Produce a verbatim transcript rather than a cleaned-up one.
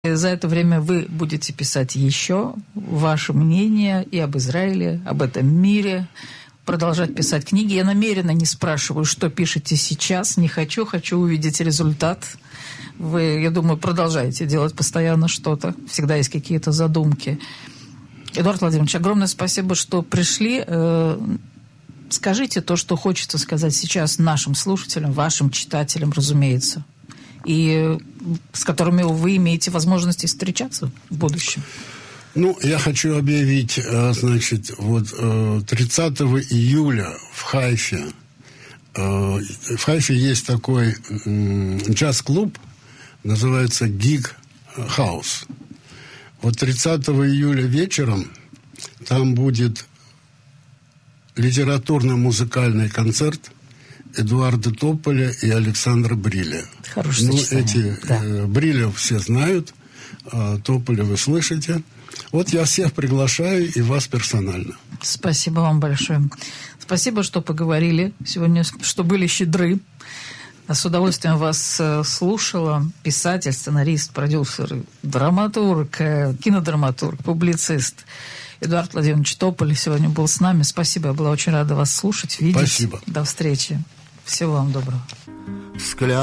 За это время вы будете писать еще ваше мнение и об Израиле, об этом мире, продолжать писать книги. Я намеренно не спрашиваю, что пишете сейчас, не хочу, хочу увидеть результат. Вы, я думаю, продолжаете делать постоянно что-то, всегда есть какие-то задумки. Эдуард Владимирович, огромное спасибо, что пришли. Скажите то, что хочется сказать сейчас нашим слушателям, вашим читателям, разумеется, и с которыми вы имеете возможность встречаться в будущем. Ну, я хочу объявить, значит, вот тридцатого июля в Хайфе, в Хайфе есть такой джаз-клуб, называется Гиг Хаус. Вот тридцатого июля вечером там будет литературно-музыкальный концерт Эдуарда Тополя и Александра Бриля. Хорошее ну, сочетание. Эти да. э, Бриля все знают, а Тополя вы слышите. Вот я всех приглашаю, и вас персонально. Спасибо вам большое. Спасибо, что поговорили сегодня, что были щедры. С удовольствием вас слушала. Писатель, сценарист, продюсер, драматург, кинодраматург, публицист Эдуард Владимирович Тополь сегодня был с нами. Спасибо, я была очень рада вас слушать, видеть. Спасибо. До встречи. Всего вам доброго.